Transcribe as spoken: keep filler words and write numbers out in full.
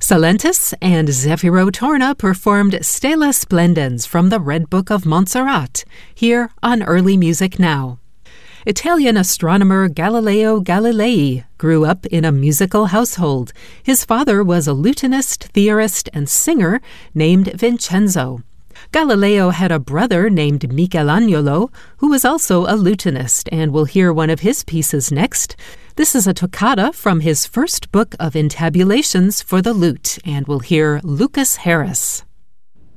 Salentus and Zefiro Torna performed Stella Splendens from the Red Book of Montserrat, here on Early Music Now. Italian astronomer Galileo Galilei grew up in a musical household. His father was a lutenist, theorist, and singer named Vincenzo. Galileo had a brother named Michelagnolo, who was also a lutenist, and we'll hear one of his pieces next. This is a toccata from his first book of intabulations for the lute, and we'll hear Lucas Harris.